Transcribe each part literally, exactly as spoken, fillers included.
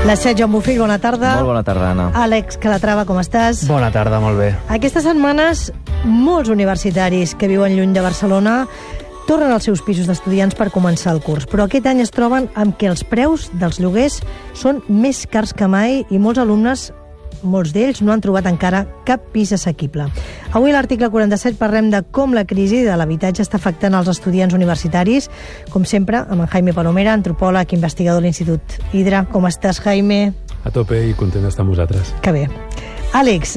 Les set, Joan Bofill, bona tarda. Molt bona tarda, Anna. Àlex Calatrava, com estàs? Bona tarda, molt bé. Aquestes setmanes, molts universitaris que viuen lluny de Barcelona tornen als seus pisos d'estudiants per començar el curs, però aquest any es troben amb que els preus dels lloguers són més cars que mai i molts alumnes, molts d'ells, no han trobat encara cap pis assequible. Avui a l'article quaranta-set parlem de com la crisi de l'habitatge està afectant els estudiants universitaris, com sempre, amb en Jaime Palomera, antropòleg, investigador de l'Institut Hidra. Com estàs, Jaime? A tope i content d'estar amb vosaltres. Que bé. Àlex,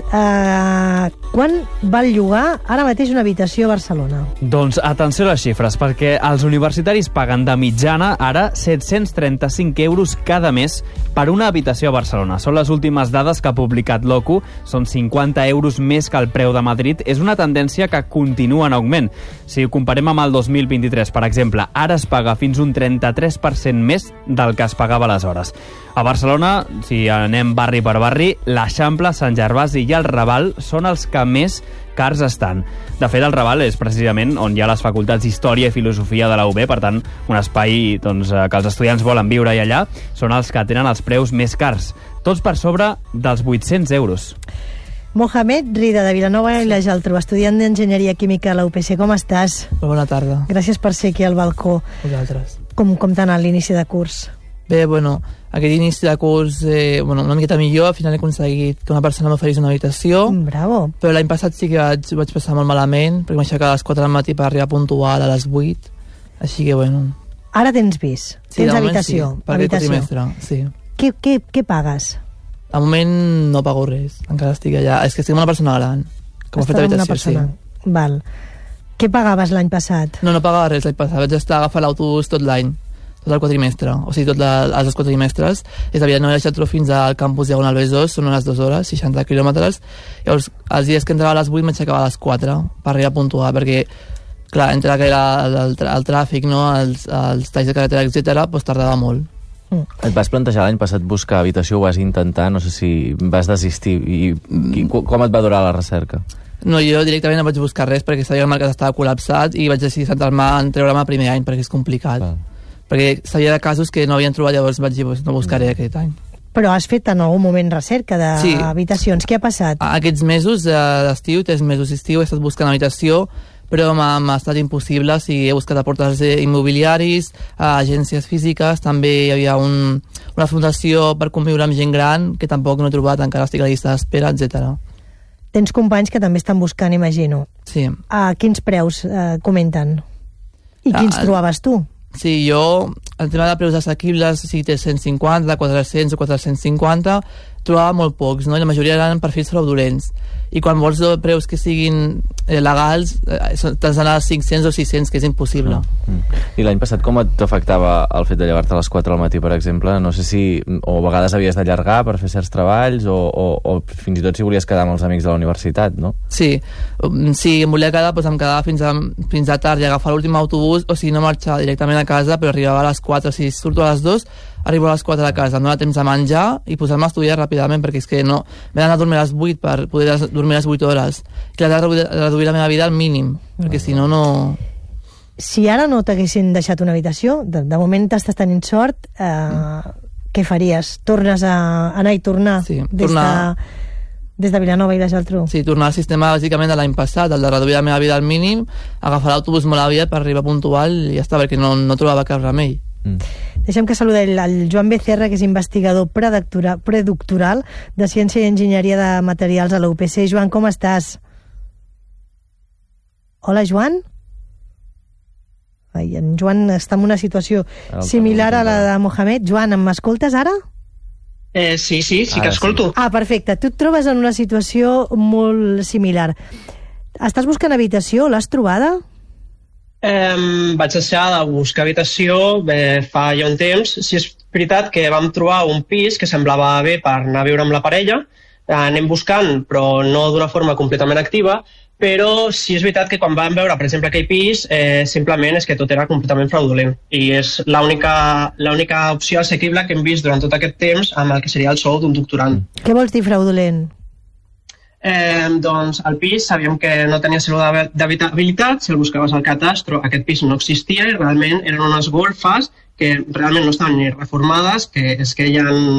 eh, quan val llogar ara mateix una habitació a Barcelona? Doncs atenció a les xifres, perquè els universitaris paguen de mitjana ara set-cents trenta-cinc euros cada mes per una habitació a Barcelona. Són les últimes dades que ha publicat l'O C U, són cinquanta euros més que el preu de Madrid. És una tendència que continua en augment. Si ho comparem amb el dos mil vint-i-tres, per exemple, ara es paga fins un trenta-tres per cent més del que es pagava aleshores. A Barcelona, si anem barri per barri, l'Eixample, Sant Gervasi i el Raval són els que més cars estan. De fet, el Raval és precisament on hi ha les facultats d'Història i Filosofia de la U B, per tant, un espai doncs, que els estudiants volen viure i allà, són els que tenen els preus més cars, tots per sobre dels vuit-cents euros. Mohamed Rida, de Vilanova i la Geltrú, estudiant d'Enginyeria Química a la U P C. Com estàs? Bona tarda. Gràcies per ser aquí al balcó. Vosaltres. Com, com t'ha anat l'inici de curs? Bé, bueno, aquest inici de curs, eh, bueno, una miqueta millor. Al final he aconseguit que una persona m'oferís una habitació. Bravo. Però l'any passat sí que vaig, vaig passar molt malament, perquè m'aixecava a les quatre del matí per arribar puntual a les vuit. Així que, bueno... Ara tens pis? Sí, tens de moment habitació? Sí, per habitació. aquest trimestre, sí. Què, què, què pagues? De moment no pago res, encara estic allà. És que estic amb una persona gran, que m'ha fet habitació, persona. sí. Val. Què pagaves l'any passat? No, no pagava res l'any passat. Vaig estar a agafar l'autobús tot l'any, tot el quadrimestre, o sigui, tot la, els dos quadrimestres. Des de Vilanova i la Geltrú fins al campus Diagonal Besòs són unes dues hores, seixanta quilòmetres. Llavors, els dies que entrava a les vuit m'aixecava a les quatre per arribar a puntuar, perquè, clar, entre que era el, el, el tràfic, no? els, els talls de carretera, etcètera, doncs tardava molt. Mm. Et vas plantejar l'any passat buscar habitació, ho vas intentar, no sé si vas desistir, i, i com et va durar la recerca? No, jo directament no vaig buscar res perquè sabia que el mercat estava col·lapsat i vaig decidir centrar-me en treure-me el primer any perquè és complicat. Ah. Perquè sabia de casos que no havien trobat, llavors vaig dir, pues, no buscaré mm. aquest any. Però has fet en algun moment recerca d'habitacions. Sí. Què ha passat? Aquests mesos d'estiu, tres mesos d'estiu, he estat buscant habitació, però m'ha estat impossible. Sí, he buscat a portals immobiliaris, a agències físiques, també hi havia un, una fundació per conviure amb gent gran, que tampoc no he trobat, encara estic a la llista d'espera, etcètera. Tens companys que també estan buscant, imagino. Sí. A quins preus eh, comenten? I quins ah, trobaves tu? Sí, jo, el tema de preus assequibles, o sigui, tres-cents cinquanta, quatre-cents o quatre-cents cinquanta, trobava molt pocs, no? I la majoria eren perfils fraudulents. I quan vols preus que siguin eh, legals, eh, t'has d'anar a cinc-cents o sis-cents, que és impossible. Mm. Mm. I l'any passat com t'afectava el fet de llevar-te a les quatre del matí, per exemple? No sé si o a vegades havies d'allargar per fer certs treballs o, o, o fins i tot si volies quedar amb els amics de la universitat, no? Sí, si em volia quedar, doncs em quedava fins a, fins a tard i agafar l'últim autobús, o si no marxava directament a casa, però arribava a les quatre, o si surto a les dues, arribo a les quatre de casa, em dóna temps a menjar i posar-me a estudiar ràpidament, perquè és que no... M'he d'anar a dormir a les vuit per poder dormir a les vuit hores. Que l'he de reduir la meva vida al mínim, perquè si no, no... Si ara no t'haguessin deixat una habitació, de, de moment t'estàs tenint sort, eh, mm. què faries? Tornes a anar i tornar? Sí, des tornar... De... Des de Vilanova i la Geltrú? Sí, tornar al sistema bàsicament de l'any passat, el de reduir la meva vida al mínim, agafar l'autobús molt aviat per arribar puntual i ja està, perquè no, no trobava cap remei. Mm. Deixem que saludar el, el Joan Becerra, que és investigador predoctoral de Ciència i Enginyeria de Materials a la U P C. Joan, com estàs? Hola, Joan? Ai, en Joan està en una situació similar a la de Mohamed. Joan, m'escoltes ara? Eh, sí, sí, sí que escolto. Ah, perfecte. Tu et trobes en una situació molt similar. Estàs buscant habitació? L'has trobada? Eh, vaig deixar de buscar habitació eh, fa ja un temps. Si és veritat que vam trobar un pis que semblava bé per anar a viure amb la parella, eh, anem buscant, però no d'una forma completament activa, però sí és veritat que quan vam veure, per exemple, aquell pis, eh, simplement és que tot era completament fraudulent. I és l'única l'única opció assequible que hem vist durant tot aquest temps amb el que seria el sou d'un doctorant. Què vols dir fraudulent? Eh, doncs el pis sabíem que no tenia cèdula d'habitabilitat, si el buscaves al catastro aquest pis no existia i realment eren unes golfes que realment no estaven ni reformades, que es queien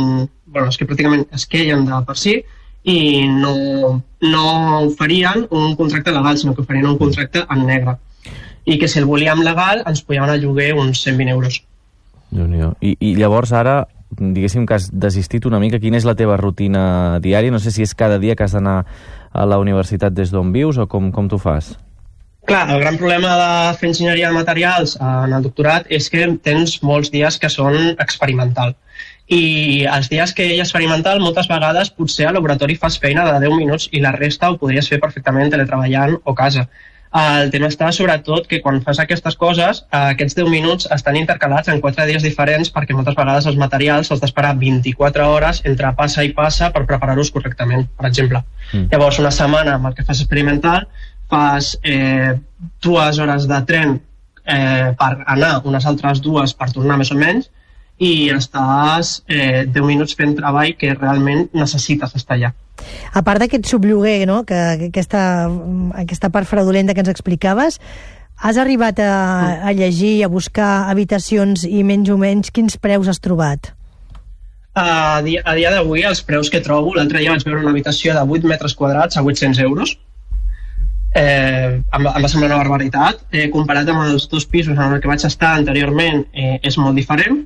bueno, és que pràcticament es queien de per si i no, no oferien un contracte legal, sinó que oferien un contracte en negre. I que si el volíem legal ens podíem anar a lloguer uns cent vint euros. I, I llavors ara, diguéssim que has desistit una mica, quina és la teva rutina diària? No sé si és cada dia que has d'anar a la universitat des d'on vius o com, com t'ho fas? Clar, el gran problema de fer enginyeria de materials en el doctorat és que tens molts dies que són experimental. I els dies que hi ha experimental, moltes vegades potser al laboratori fas feina de deu minuts i la resta ho podries fer perfectament teletreballant o a casa. El tema està sobretot que quan fas aquestes coses, aquests deu minuts estan intercalats en quatre dies diferents perquè moltes vegades els materials has d'esperar vint-i-quatre hores entre passa i passa per preparar-los correctament, per exemple. Mm. Llavors, una setmana amb el que fas experimental, fas eh, dues hores de tren eh, per anar, unes altres dues per tornar més o menys, i estàs eh, deu minuts fent treball que realment necessites estar allà. A part d'aquest sublloguer, no? que, que aquesta, aquesta part fraudulenta que ens explicaves, has arribat a, a llegir, a buscar habitacions i menys o menys quins preus has trobat? A dia, a dia d'avui els preus que trobo, l'altre dia vaig veure una habitació de vuit metres quadrats a vuit-cents euros. Eh, em, em va semblar una barbaritat. Eh, comparat amb els dos pisos en el que vaig estar anteriorment, eh, és molt diferent.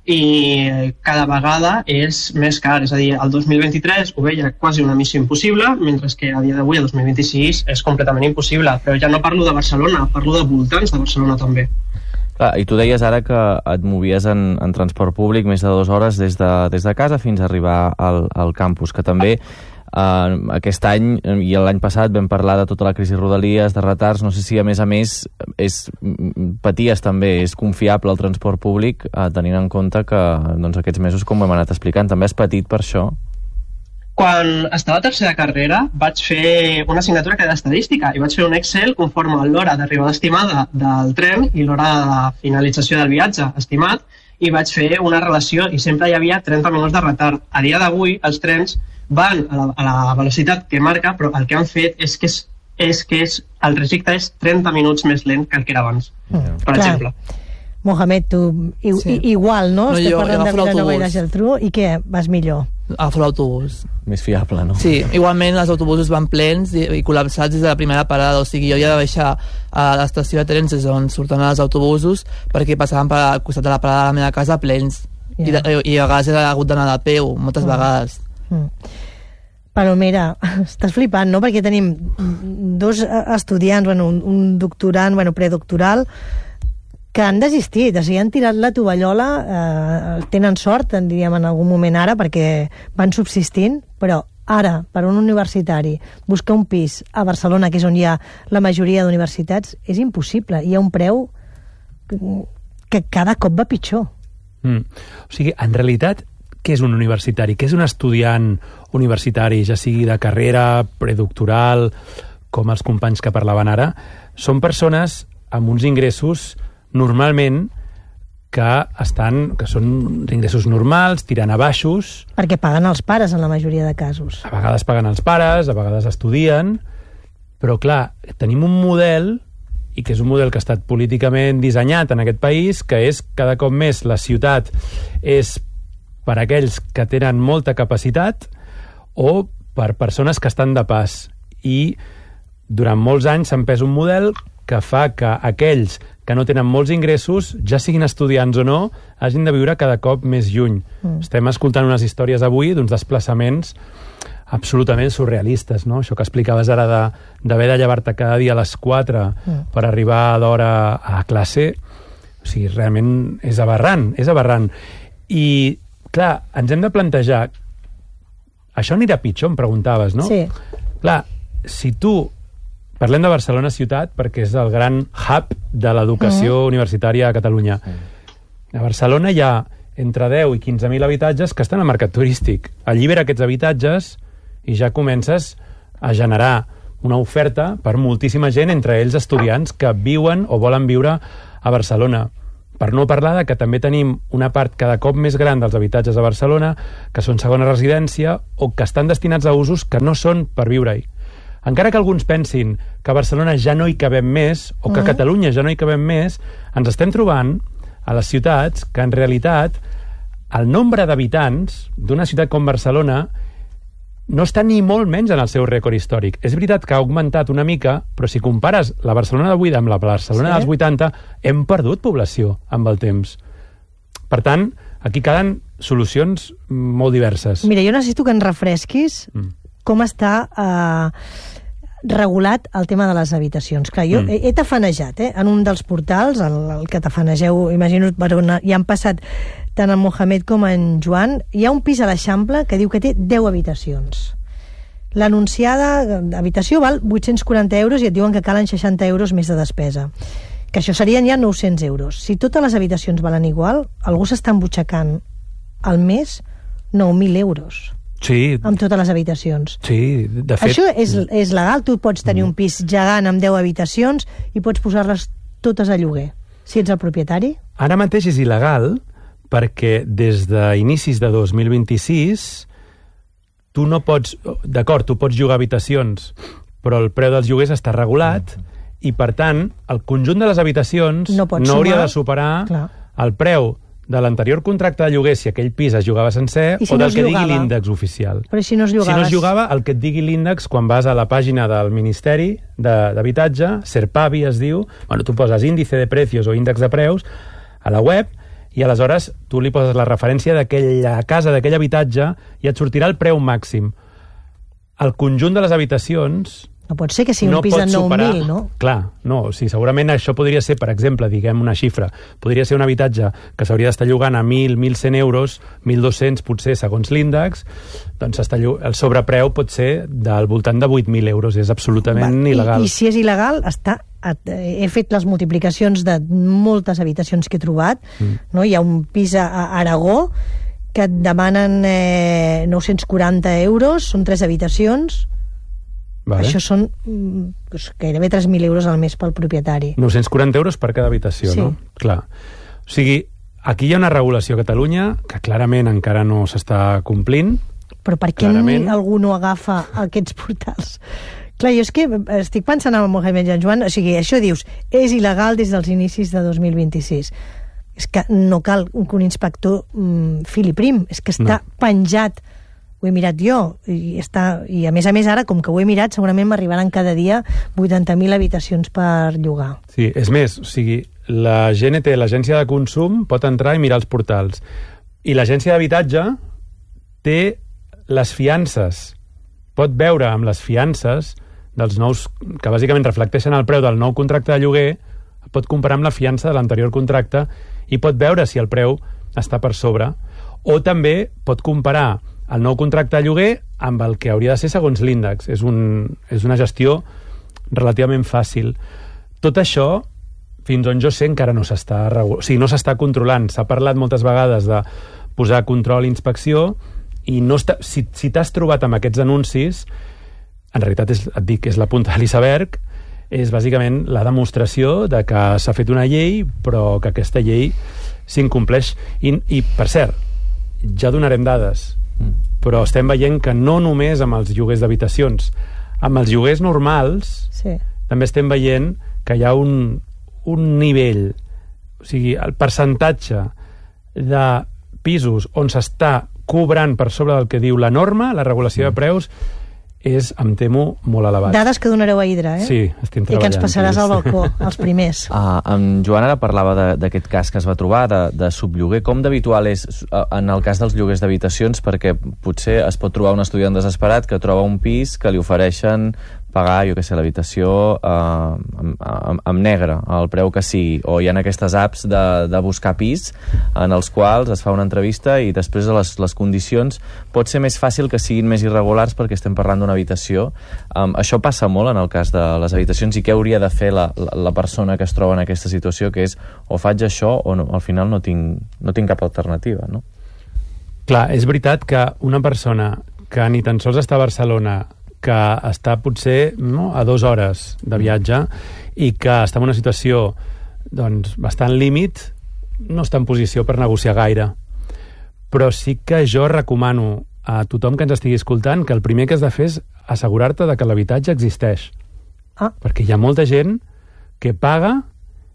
I cada vegada és més car, és a dir, el dos mil vint-i-tres ho veia quasi una missió impossible, mentre que a dia d'avui, el dos mil vint-i-sis, és completament impossible. Però ja no parlo de Barcelona, parlo de voltants de Barcelona també. Clar, i tu deies ara que et movies en, en transport públic més de dues hores des de, des de casa fins a arribar al, al campus, que també Uh, aquest any i l'any passat vam parlar de tota la crisi Rodalies, de retards, no sé si a més a més és, paties també, és confiable el transport públic, uh, tenint en compte que doncs, aquests mesos, com hem anat explicant, també has patit per això? Quan estava a tercera carrera vaig fer una assignatura que era estadística i vaig fer un Excel conforme a l'hora d'arribada estimada del tren i l'hora de finalització del viatge estimat, i vaig fer una relació i sempre hi havia trenta minuts de retard. A dia d'avui els trens van a la, a la velocitat que marca, però el que han fet és que, és, és que és, el trajecte és trenta minuts més lent que el que era abans, mm, per clar. Exemple. Mohamed, tu i, sí. i, igual, no? no Estem jo, parlant de Vilanova i la Geltrú, i què? Vas millor? Agafo l'autobús. Més fiable, no? Sí, igualment els autobusos van plens i, i col·lapsats des de la primera parada, o sigui, jo havia de baixar a l'estació de trens on surten els autobusos perquè passaven per al costat de la parada de la meva casa plens. Yeah. I, i a vegades he hagut d'anar de peu, moltes mm. vegades. Mm. Palomera, estàs flipant, no? Perquè tenim dos estudiants, bueno, un, un doctorant, bueno, predoctoral, que han desistit, o sigui, han tirat la tovallola, eh, tenen sort, en diríem en algun moment ara, perquè van subsistint, però ara, per un universitari, buscar un pis a Barcelona, que és on hi ha la majoria d'universitats, és impossible. Hi ha un preu que cada cop va pitjor. Mm. O sigui, en realitat, què és un universitari? Què és un estudiant universitari, ja sigui de carrera, predoctoral, com els companys que parlaven ara? Són persones amb uns ingressos normalment que estan, que són ingressos normals, tirant a baixos. Perquè paguen els pares en la majoria de casos. A vegades paguen els pares, a vegades estudien, però clar, tenim un model, i que és un model que ha estat políticament dissenyat en aquest país, que és cada cop més la ciutat és per aquells que tenen molta capacitat o per persones que estan de pas. I durant molts anys s'ha empès un model que fa que aquells que no tenen molts ingressos, ja siguin estudiants o no, hagin de viure cada cop més lluny. Mm. Estem escoltant unes històries avui d'uns desplaçaments absolutament surrealistes, no? Això que explicaves ara de, d'haver de llevar-te cada dia a les quatre mm. per arribar a l'hora a classe, o sigui, realment és aberrant, és aberrant. I, clar, ens hem de plantejar, això anirà pitjor, em preguntaves, no? Sí. Clar, si tu parlem de Barcelona ciutat perquè és el gran hub de l'educació mm. universitària a Catalunya. A Barcelona hi ha entre deu i quinze mil habitatges que estan al mercat turístic. Allibera aquests habitatges i ja comences a generar una oferta per moltíssima gent, entre ells estudiants que viuen o volen viure a Barcelona. Per no parlar de que també tenim una part cada cop més gran dels habitatges a Barcelona que són segona residència o que estan destinats a usos que no són per viure-hi. Encara que alguns pensin que a Barcelona ja no hi cabem més o que a Catalunya ja no hi cabem més, ens estem trobant a les ciutats que en realitat el nombre d'habitants d'una ciutat com Barcelona no està ni molt menys en el seu rècord històric. És veritat que ha augmentat una mica, però si compares la Barcelona d'avui amb la Barcelona sí. dels vuitanta, hem perdut població amb el temps. Per tant, aquí calen solucions molt diverses. Mira, jo necessito que ens refresquis mm. com està eh, regulat el tema de les habitacions. Clar, jo mm. he, he tafanejat, eh, en un dels portals, el, el que tafanegeu, imagino, per on hi han passat tant en Mohamed com en Joan, hi ha un pis a l'Eixample que diu que té deu habitacions. L'anunciada habitació val vuit-cents quaranta euros i et diuen que calen seixanta euros més de despesa. Que això serien ja nou-cents euros. Si totes les habitacions valen igual, algú s'està embutxacant al mes nou mil euros. Sí. Amb totes les habitacions. Sí, de fet... Això és, és legal? Tu pots tenir un pis gegant amb deu habitacions i pots posar-les totes a lloguer, si ets el propietari? Ara mateix és il·legal perquè des d'inicis de dos mil vint-i-sis tu no pots... D'acord, tu pots llogar habitacions, però el preu dels lloguers està regulat i, per tant, el conjunt de les habitacions no, no hauria de superar Clar. el preu de l'anterior contracte de lloguer si aquell pis es jugava sencer si o del no que digui l'índex oficial. Però si no es Si no es jugava, el que et digui l'índex quan vas a la pàgina del Ministeri d'Habitatge, Serpavi es diu, bueno, tu poses índice de precios o índex de preus a la web i aleshores tu li poses la referència d'aquella casa, d'aquell habitatge i et sortirà el preu màxim. El conjunt de les habitacions... No pot ser que sigui no un pis de nou mil, no? Clar, no. O sigui, segurament això podria ser, per exemple, diguem una xifra, podria ser un habitatge que s'hauria d'estar llogant a mil, mil cent euros, mil dos-cents potser segons l'índex, doncs el sobrepreu pot ser del voltant de vuit mil euros. És absolutament Va, il·legal. I, I si és il·legal, està... he fet les multiplicacions de moltes habitacions que he trobat, mm. no? Hi ha un pis a Aragó que et demanen eh, nou-cents quaranta euros, són tres habitacions. Vale. Això són doncs, gairebé tres mil euros al mes pel propietari. nou-cents quaranta euros per cada habitació, sí. no? Clar. O sigui, aquí hi ha una regulació a Catalunya que clarament encara no s'està complint. Però per què clarament... algú no agafa aquests portals? Clar, jo és que estic pensant en el Mohamed i en Joan, o sigui, això dius, és il·legal des dels inicis de dos mil vint-i-sis. És que no cal que un inspector mm, fili prim, és que està no. penjat. Ho he mirat jo, i, està, i a més a més ara, com que ho he mirat, segurament m'arribaran cada dia vuitanta mil habitacions per llogar. Sí, és més, o sigui, la G N T, l'Agència de Consum, pot entrar i mirar els portals. I l'Agència d'Habitatge té les fiances. Pot veure amb les fiances dels nous, que bàsicament reflecteixen el preu del nou contracte de lloguer, pot comparar amb la fiança de l'anterior contracte i pot veure si el preu està per sobre. O també pot comparar el nou contracte de lloguer amb el que hauria de ser segons l'índex. És, un, és una gestió relativament fàcil. Tot això, fins on jo sé, encara no s'està o sigui, no s'està controlant. S'ha parlat moltes vegades de posar control i inspecció i no està, si, si t'has trobat amb aquests anuncis, en realitat és, et dic, és la punta de l'iceberg, és bàsicament la demostració de que s'ha fet una llei però que aquesta llei s'incompleix. I, i per cert, ja donarem dades, però estem veient que no només amb els lloguers d'habitacions, amb els lloguers normals sí. també estem veient que hi ha un, un nivell, o sigui, el percentatge de pisos on s'està cobrant per sobre del que diu la norma, la regulació de preus, és, em temo, molt elevat. Dades que donareu a Hidra, eh? Sí, estem treballant. I que ens passaràs al balcó, els primers. Uh, en Joan ara parlava d'aquest cas que es va trobar, de, de sublloguer. Com d'habitual és uh, en el cas dels lloguers d'habitacions? Perquè potser es pot trobar un estudiant desesperat que troba un pis que li ofereixen pagar, jo què sé, l'habitació eh, amb, amb, amb negre, al preu que sigui. O hi ha aquestes apps de, de buscar pis en els quals es fa una entrevista i després les, les condicions pot ser més fàcil que siguin més irregulars perquè estem parlant d'una habitació. Um, això passa molt en el cas de les habitacions i què hauria de fer la, la, la persona que es troba en aquesta situació, que és o faig això o no, al final no tinc, no tinc cap alternativa, no? Clar, és veritat que una persona que ni tan sols està a Barcelona, que està potser no, a dues hores de viatge i que està en una situació doncs, bastant límit, no està en posició per negociar gaire. Però sí que jo recomano a tothom que ens estigui escoltant que el primer que has de fer és assegurar-te de que l'habitatge existeix. Ah. Perquè hi ha molta gent que paga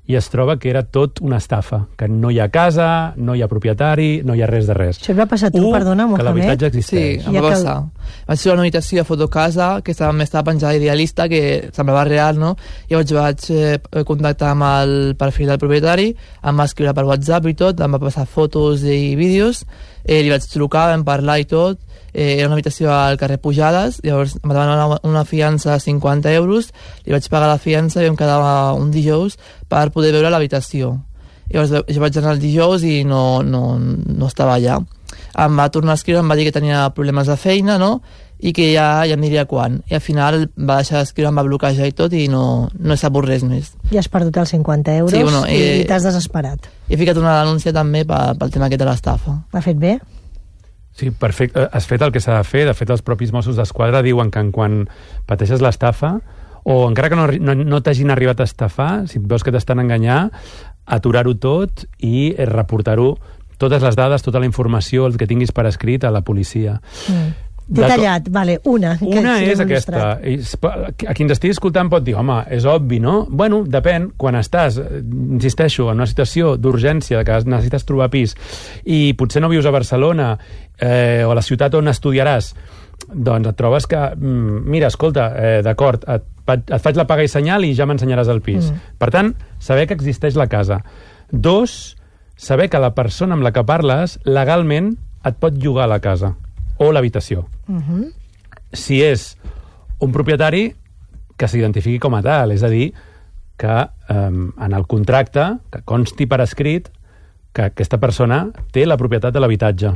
i es troba que era tot una estafa, que no hi ha casa, no hi ha propietari, no hi ha res de res. Això et va passar a tu, U, perdona, que Mohamed? l'habitatge Sí, existeix. em va passar. Vaig trobar una habitació de fotocasa que estava, m'estava penjada Idealista, que semblava real, no? Llavors vaig eh, contactar amb el perfil del propietari, em va escriure per WhatsApp i tot, em va passar fotos i vídeos, eh, li vaig trucar, vam parlar i tot, eh, era una habitació al carrer Pujades, llavors em va demanar una, una fiança de cinquanta euros, li vaig pagar la fiança i em quedava un dijous per poder veure l'habitació. Llavors jo vaig anar el dijous i no, no, no estava allà. Em va tornar a escriure, em va dir que tenia problemes de feina, no?, i que ja, ja em diria quan. I al final va deixar d'escriure, em va bloquejar i tot, i no, no he sabut res més. Ja has perdut els cinquanta euros, Sí, bueno, i eh, t'has desesperat. He ficat una denúncia també pel, pel tema aquest de l'estafa. L'ha fet bé? Sí, perfecte. Has fet el que s'ha de fer. De fet, els propis Mossos d'Esquadra diuen que quan pateixes l'estafa, o encara que no, no, no t'hagin arribat a estafar, si veus que t'estan enganyar, aturar-ho tot i reportar-ho, totes les dades, tota la informació, el que tinguis per escrit, a la policia. Mm. Detallat, vale, una. que Una sí, és hem aquesta. il·lustrat. I a qui ens estigui escoltant pot dir, home, és obvi, no? Bueno, depèn. Quan estàs, insisteixo, en una situació d'urgència, de que necessites trobar pis, i potser no vius a Barcelona, eh, o a la ciutat on estudiaràs, doncs et trobes que, mira, escolta, eh, d'acord, et, et faig la paga i senyal i ja m'ensenyaràs el pis. Mm. Per tant, saber que existeix la casa. Dos, saber que la persona amb la que parles legalment et pot llogar la casa o l'habitació. Uh-huh. Si és un propietari, que s'identifiqui com a tal, és a dir, que eh, en el contracte, que consti per escrit que aquesta persona té la propietat de l'habitatge.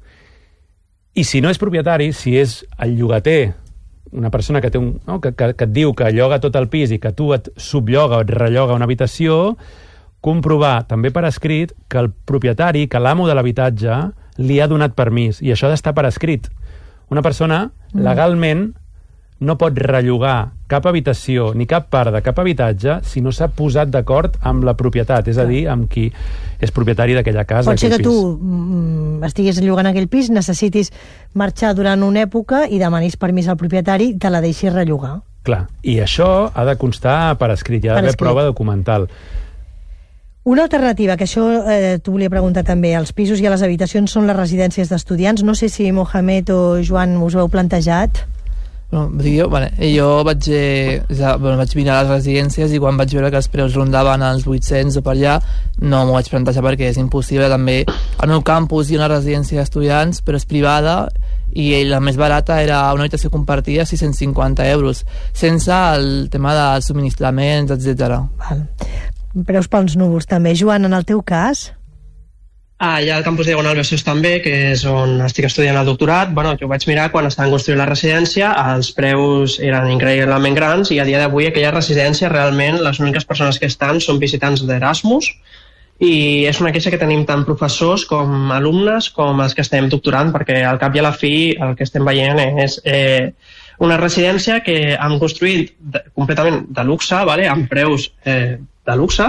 I si no és propietari, si és el llogater, una persona que, té un, no, que, que, que et diu que lloga tot el pis i que tu et sublloga o et relloga una habitació, comprovar també per escrit que el propietari, que l'amo de l'habitatge, li ha donat permís, i això ha d'estar per escrit. Una persona, mm. legalment, no pot rellogar cap habitació ni cap part de cap habitatge si no s'ha posat d'acord amb la propietat, és a dir, amb qui és propietari d'aquella casa. Pot ser que pis. tu mm, estiguis llogant aquell pis, necessitis marxar durant una època i demanis permís al propietari i te la deixis rellogar. Clar, i això ha de constar per escrit, hi ha d'haver prova documental. Una alternativa, que això eh, t'ho volia preguntar també, els pisos i a les habitacions són les residències d'estudiants. No sé si Mohamed o Joan us ho heu plantejat. Bueno, jo, vale, jo vaig, eh, ja, bueno, vaig mirar les residències i quan vaig veure que els preus rondaven els vuit-cents o per allà, no m'ho vaig plantejar perquè és impossible. També al meu campus hi ha una residència d'estudiants, però és privada, i la més barata era una habitació compartida, sis-cents cinquanta euros, sense el tema dels subministraments, etcètera. Val. Preus pels núvols també. Joan, en el teu cas? Ah, hi ha el campus Diagonal Besòs també, que és on estic estudiant el doctorat. Bueno, jo ho vaig mirar quan estaven construint la residència, els preus eren increïblement grans i a dia d'avui aquella residència realment les úniques persones que estan són visitants d'Erasmus, i és una queixa que tenim tant professors com alumnes com els que estem doctorant, perquè al cap i a la fi el que estem veient és eh, una residència que han construït de, completament de luxe, vale? Amb preus eh, de luxe,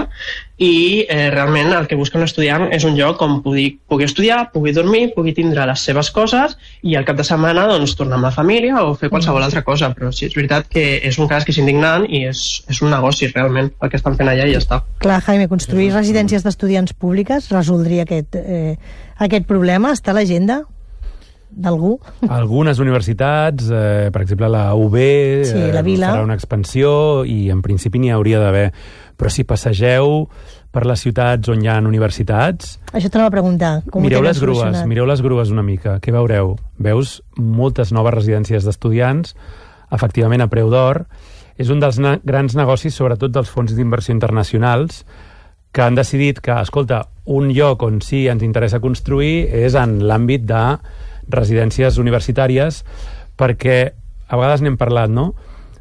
i eh, realment el que busca un estudiant és un lloc on pugui, pugui estudiar, pugui dormir, pugui tindre les seves coses i al cap de setmana doncs, tornar amb la família o fer qualsevol altra cosa. Però sí, és veritat que és un cas que és indignant i és, és un negoci realment el que estan fent allà i ja està. Clar, Jaime, construir residències d'estudiants públiques resoldria aquest, eh, aquest problema? Està a l'agenda d'algú? Algunes universitats, eh, per exemple la U B, sí, la eh, Vila. farà una expansió i en principi n'hi hauria d'haver. Però si passegeu per les ciutats on hi ha universitats, això t'anava a preguntar. Com mireu les grues, solucionat? mireu les grues una mica. Què veureu? Veus moltes noves residències d'estudiants, efectivament a preu d'or. És un dels ne- grans negocis, sobretot dels fons d'inversió internacionals, que han decidit que, escolta, un lloc on sí ens interessa construir és en l'àmbit de residències universitàries, perquè a vegades n'hem parlat, no?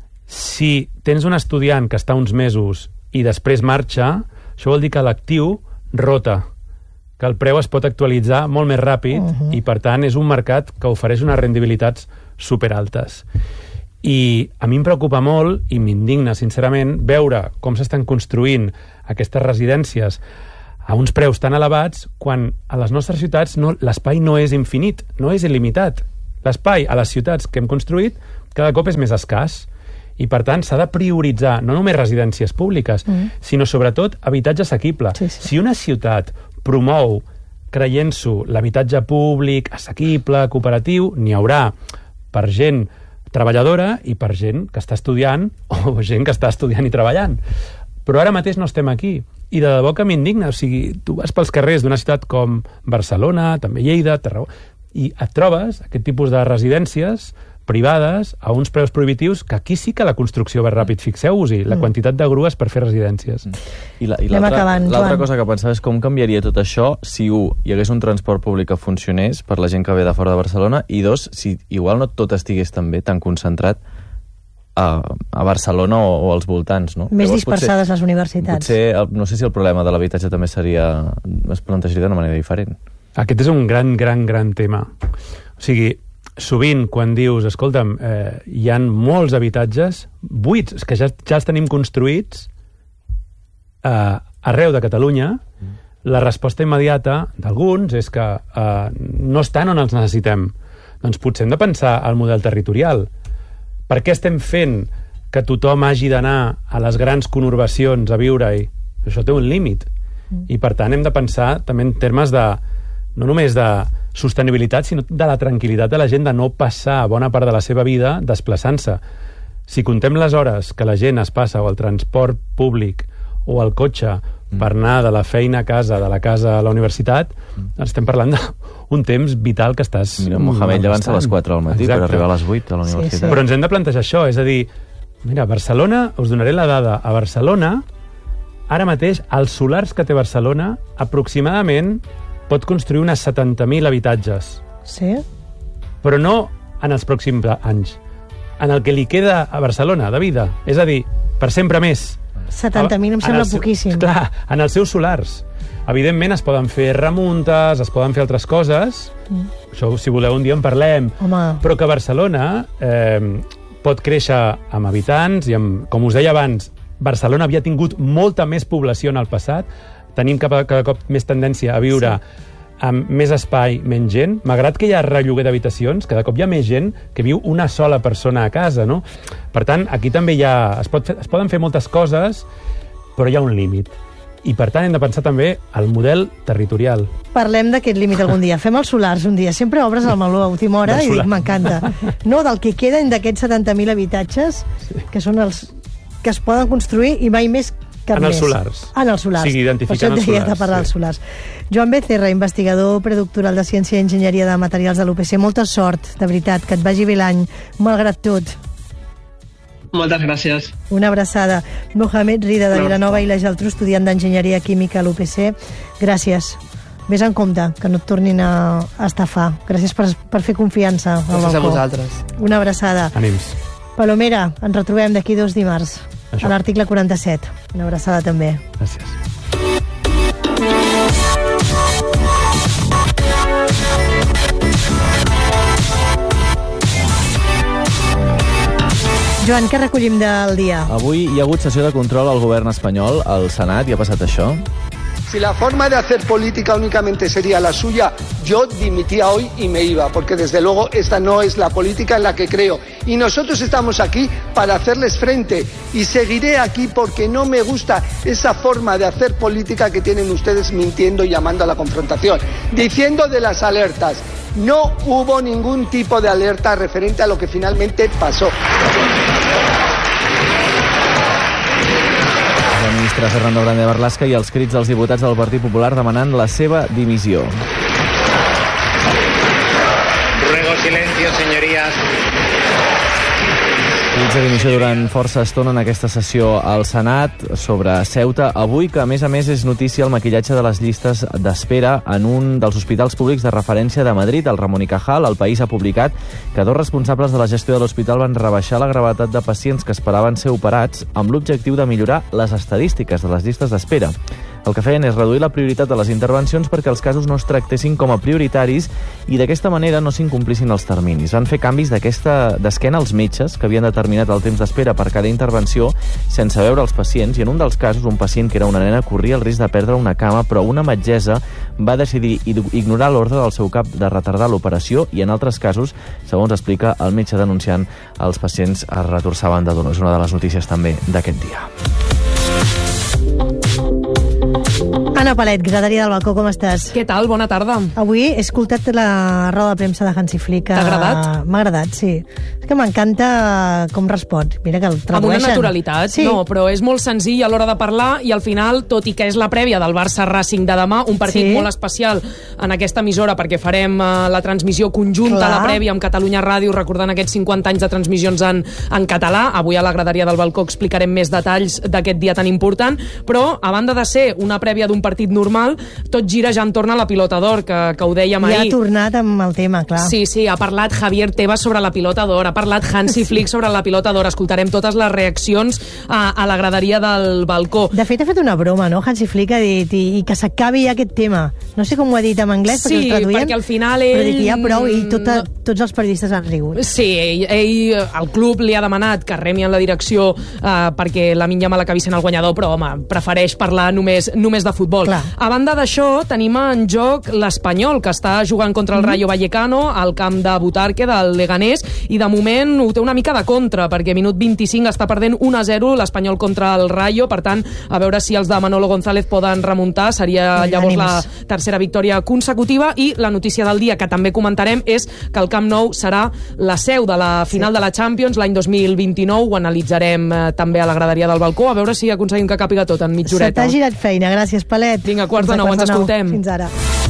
Si tens un estudiant que està uns mesos i després marxa, això vol dir que l'actiu rota, que el preu es pot actualitzar molt més ràpid uh-huh. i, per tant, és un mercat que ofereix unes rendibilitats superaltes. I a mi em preocupa molt i m'indigna, sincerament, veure com s'estan construint aquestes residències a uns preus tan elevats quan a les nostres ciutats no, l'espai no és infinit, no és il·limitat. L'espai a les ciutats que hem construït cada cop és més escàs I, per tant, s'ha de prioritzar no només residències públiques, mm. sinó, sobretot, habitatge assequible. Sí, sí. Si una ciutat promou, creient-s'ho, l'habitatge públic, assequible, cooperatiu, n'hi haurà per gent treballadora i per gent que està estudiant o gent que està estudiant i treballant. Però ara mateix no estem aquí. I de debò que m'indigna. O sigui, tu vas pels carrers d'una ciutat com Barcelona, també Lleida, Tarragona, i et trobes aquest tipus de residències privades a uns preus prohibitius que aquí sí que la construcció va ràpid. Fixeu-vos-hi, la mm. quantitat de grues per fer residències. I l'altra cosa que pensava és com canviaria tot això si, un, hi hagués un transport públic que funcionés per la gent que ve de fora de Barcelona, i dos, si igual no tot estigués tan bé, tan concentrat a, a Barcelona o, o als voltants, no? Més Llavors, dispersades potser, les universitats. Potser, no sé si el problema de l'habitatge també seria, es plantejaria d'una manera diferent. Aquest és un gran, gran, gran tema. O sigui, sovint, quan dius, escolta'm, eh, hi ha molts habitatges buits, que ja, ja els tenim construïts eh, arreu de Catalunya, mm. la resposta immediata d'alguns és que eh, no estan on els necessitem. Doncs potser hem de pensar al model territorial. Per què estem fent que tothom hagi d'anar a les grans conurbacions a viure-hi? Això té un límit. Mm. I, per tant, hem de pensar també en termes de no només de sostenibilitat, sinó de la tranquil·litat de la gent de no passar bona part de la seva vida desplaçant-se. Si contem les hores que la gent es passa o al transport públic o al cotxe mm. per anar de la feina a casa, de la casa a la universitat, mm. estem parlant d'un temps vital que estàs... Mira, Mohamed llevant-se a les quatre al matí. Exacte. Per arribar a les vuit a la universitat. Sí, sí. Però ens hem de plantejar això, és a dir, mira, Barcelona, us donaré la dada, a Barcelona, ara mateix, els solars que té Barcelona, aproximadament pot construir unes setanta mil habitatges. Sí? Però no en els pròxims anys. En el que li queda a Barcelona, de vida. És a dir, per sempre més. setanta mil em sembla poquíssim. Clar, en els seus solars. Evidentment es poden fer remuntes, es poden fer altres coses. Mm. Això, si voleu, un dia en parlem. Home. Però que Barcelona eh, pot créixer amb habitants i amb, com us deia abans, Barcelona havia tingut molta més població en el passat. Tenim cada, cada cop més tendència a viure sí. amb més espai, menys gent. Malgrat que hi ha relloguer d'habitacions, cada cop hi ha més gent que viu una sola persona a casa, no? Per tant, aquí també hi ha... Es, pot fer, es poden fer moltes coses, però hi ha un límit. I, per tant, hem de pensar també al model territorial. Parlem d'aquest límit algun dia. Fem els solars un dia. Sempre obres el meló a última hora i dic, m'encanta. No, del que queden d'aquests setanta mil habitatges, sí. que són els que es poden construir i mai més cap en més. Els solars. En els solars. O sigui, identificant els solars. De parlar sí. dels solars. Joan Becerra, investigador predoctoral de Ciència i Enginyeria de Materials de l'U P C. Molta sort, de veritat, que et vagi bé l'any, malgrat tot. Moltes gràcies. Una abraçada. Mohamed Rida, de Vilanova i la Geltrú, estudiant d'Enginyeria Química a l'U P C. Gràcies. Vés en compte, que no et tornin a estafar. Gràcies per, per fer confiança al balcó. Gràcies a vosaltres. Una abraçada. Ànims. Palomera, ens retrobem d'aquí dos dimarts. Això. A l'article quaranta-set. Una abraçada també. Gràcies. Joan, què recollim del dia? Avui hi ha hagut sessió de control al govern espanyol, al Senat, i ha passat això. Si la forma de hacer política únicamente sería la suya, yo dimitía hoy y me iba, porque desde luego esta no es la política en la que creo. Y nosotros estamos aquí para hacerles frente y seguiré aquí porque no me gusta esa forma de hacer política que tienen ustedes mintiendo y llamando a la confrontación. Diciendo de las alertas, no hubo ningún tipo de alerta referente a lo que finalmente pasó. El ministre Fernando Grande Marlaska i els crits dels diputats del Partit Popular demanant la seva dimissió. Ruego silencio, señorías. Crits de dimissió durant força estona en aquesta sessió al Senat sobre Ceuta. Avui, que a més a més és notícia el maquillatge de les llistes d'espera en un dels hospitals públics de referència de Madrid, el Ramón y Cajal. El País ha publicat que dos responsables de la gestió de l'hospital van rebaixar la gravetat de pacients que esperaven ser operats amb l'objectiu de millorar les estadístiques de les llistes d'espera. El que feien és reduir la prioritat de les intervencions perquè els casos no es tractessin com a prioritaris i d'aquesta manera no s'incomplissin els terminis. Van fer canvis d'aquesta d'esquena als metges, que havien determinat el temps d'espera per cada intervenció sense veure els pacients, i en un dels casos un pacient que era una nena corria el risc de perdre una cama, però una metgessa va decidir ignorar l'ordre del seu cap de retardar l'operació i en altres casos, segons explica el metge denunciant, els pacients es retorçaven de dolor. És una de les notícies també d'aquest dia. Anna Palet, graderia del balcó, com estàs? Què tal? Bona tarda. Avui he escoltat la roda de premsa de Hansi Flick. T'ha agradat? M'ha agradat, sí. És que m'encanta com respon. Mira que el tradueixen. Amb una naturalitat, sí. No, però és molt senzill a l'hora de parlar i al final, tot i que és la prèvia del Barça-Racing de demà, un partit Sí. molt especial en aquesta emissora perquè farem uh, la transmissió conjunta, Clar. la prèvia amb Catalunya Ràdio, recordant aquests cinquanta anys de transmissions en, en català. Avui a la graderia del balcó explicarem més detalls d'aquest dia tan important, però a banda de ser una prèvia d'un partit normal, tot gira ja entorn a la pilota d'or, que, que ho dèiem I ahir. ha tornat amb el tema, clar. Sí, sí, ha parlat Javier Tebas sobre la pilota d'or, ha parlat Hansi Flick sobre la pilota d'or. Escoltarem totes les reaccions a, a la graderia del balcó. De fet, ha fet una broma, no? Hansi Flick ha dit i, i que s'acabi ja aquest tema. No sé com ho ha dit en anglès, Sí, perquè el traduïen, perquè al final ell- però dic, ja prou, i tota, tots els periodistes han rigut. Sí, ell, ell, el club li ha demanat que remi en la direcció eh, perquè la Minya Yamal acabi sent el guanyador, però home, prefereix parlar només, només de futbol. Clar. A banda d'això, tenim en joc l'Espanyol, que està jugant contra el Rayo Vallecano al camp de Butarque del Leganés, i de moment ho té una mica de contra, perquè minut vint-i-cinc està perdent un a zero l'Espanyol contra el Rayo. Per tant, a veure si els de Manolo González poden remuntar, seria llavors la tercera victòria consecutiva. I la notícia del dia, que també comentarem, és que el Camp Nou serà la seu de la final de la Champions l'any dos mil vint-i-nou. Ho analitzarem eh, també a la graderia del balcó, a veure si aconseguim que càpiga tot en mitja Se horeta. t'ha girat feina, gràcies, Palet. Vinga, quart de Fins a nou, quarts ens de nou. escoltem. Fins ara.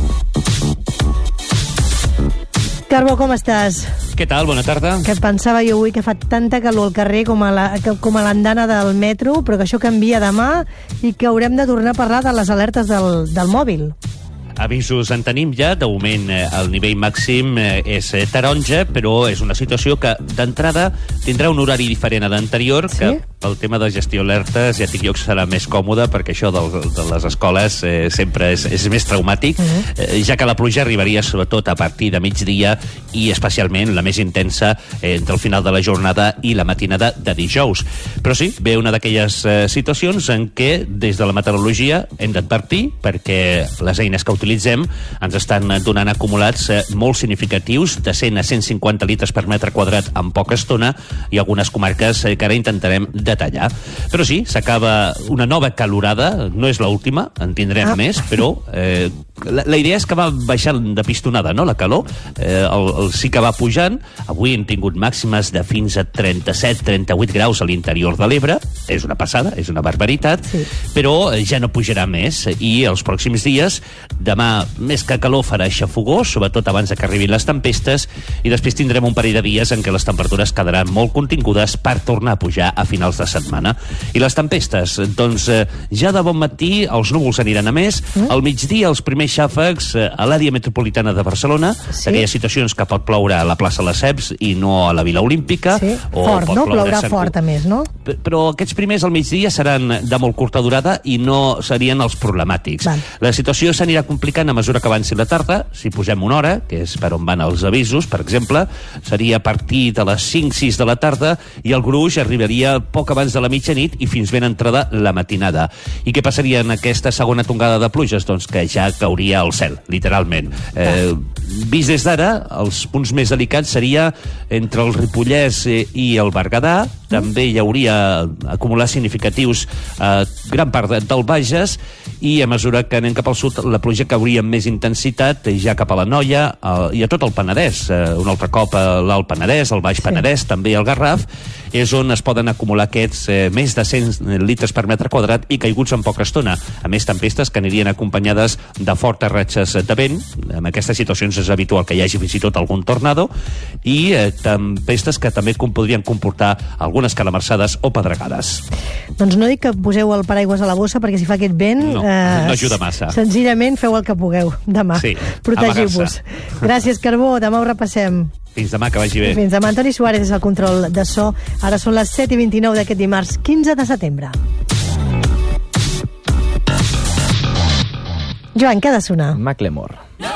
Carbó, com estàs? Què tal? Bona tarda. Que pensava jo avui que fa tanta calor al carrer com a la, que- com a l'andana del metro, però que això canvia demà i que haurem de tornar a parlar de les alertes del, del mòbil. Avisos en tenim ja. De moment eh, el nivell màxim eh, és eh, taronja, però és una situació que d'entrada tindrà un horari diferent a l'anterior, Sí? que pel tema de gestió alertes ja dic jo que serà més còmode, perquè això del, de les escoles eh, sempre és, és més traumàtic, uh -huh. eh, ja que la pluja arribaria sobretot a partir de migdia i especialment la més intensa eh, entre el final de la jornada i la matinada de dijous. Però sí, ve una d'aquelles eh, situacions en què des de la meteorologia hem d'advertir, perquè les eines que utilitzem ens estan donant acumulats eh, molt significatius, de cent a cent cinquanta litres per metre quadrat en poca estona, i algunes comarques eh, que ara intentarem detallar. Però sí, s'acaba una nova calorada, no és l'última, en tindrem Ah. més, però eh, la, la idea és que va baixant de pistonada, no?, la calor. Eh, el, el sí que va pujant. Avui hem tingut màximes de fins a trenta-set trenta-vuit graus a l'interior de l'Ebre. És una passada, és una barbaritat, Sí. però eh, ja no pujarà més. I els pròxims dies, demà, més que calor, farà xafogó, sobretot abans de que arribin les tempestes, i després tindrem un parell de dies en què les temperatures quedaran molt contingudes per tornar a pujar a finals de setmana. I les tempestes, doncs eh, ja de bon matí els núvols aniran a més, mm? al migdia els primers xàfecs eh, a l'àrea metropolitana de Barcelona, Sí. aquelles situacions que pot ploure a la plaça Lesseps i no a la Vila Olímpica, Sí? o Fort, pot no? ploure a Plourà Sant fort, Cu- a més, no? P- però aquests primers al migdia seran de molt curta durada i no serien els problemàtics. Val. La situació s'anirà complicant a mesura que avanci la tarda. Si posem una hora, que és per on van els avisos, per exemple, seria a partir de les cinc sis de la tarda, i el gruix arribaria poc abans de la mitjanit i fins ben entrada la matinada. I què passaria en aquesta segona tongada de pluges? Doncs que ja cauria al cel, literalment. Eh, vist des d'ara, els punts més delicats seria entre el Ripollès eh, i el Berguedà. També hi hauria acumulats significatius a gran part de- del Bages, i a mesura que anem cap al sud la pluja cauria amb més intensitat eh, ja cap a la Noia eh, i a tot el Penedès. Eh, un altre cop a l'Alt Penedès, el Baix Penedès, també al Garraf, és on es poden acumular aquests eh, més de cent litres per metre quadrat i caiguts en poca estona. A més, tempestes que anirien acompanyades de fortes ratxes de vent. En aquestes situacions és habitual que hi hagi fins i tot algun tornado, i eh, tempestes que també com podrien comportar algunes calamarsades o pedregades. Doncs no dic que poseu el paraigües a la bossa, perquè si fa aquest vent... No, no ajuda massa. Senzillament feu el que pugueu demà. Sí, Protegiu-vos. amagar-se. Gràcies, Carbó. Demà ho repassem. Fins demà, que vagi bé. Fins demà. Antoni Suárez és el control de so. Ara són les set i vint-i-nou d'aquest dimarts, quinze de setembre. Joan, què ha de sonar? Macklemore.